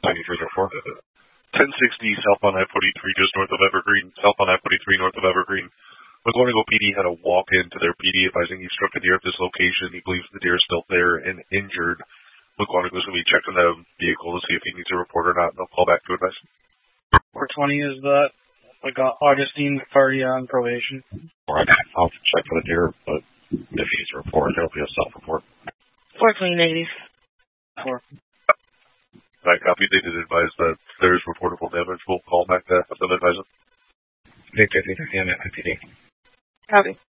9304. 1060 south on I-43, just north of Evergreen. South on I-43, north of Evergreen. McGonigal PD had a walk-in to their PD advising he struck a deer at this location. He believes the deer is still there and injured. McGonigal's going to be checking the vehicle to see if he needs a report or not, and they'll call back to advise. 420 is that. We got Augustine already on probation. Alright, I'll check for the deer, but if he needs a report, there'll be a self-report. 420 negative. 4. That copy, they did advise that there is reportable damage. We'll call back to have them advise them. Victor, 3:30 on FPD. Copy.